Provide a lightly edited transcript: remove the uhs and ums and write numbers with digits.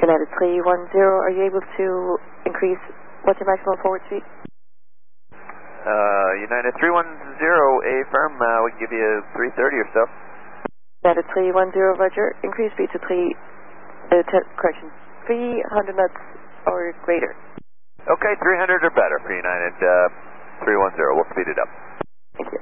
United 310, are you able to increase, what's your maximum forward speed? United 310, affirm, we can give you 330 or so. United 310, roger, increase speed to 300 knots or greater. Okay, 300 or better for United 310, we'll speed it up.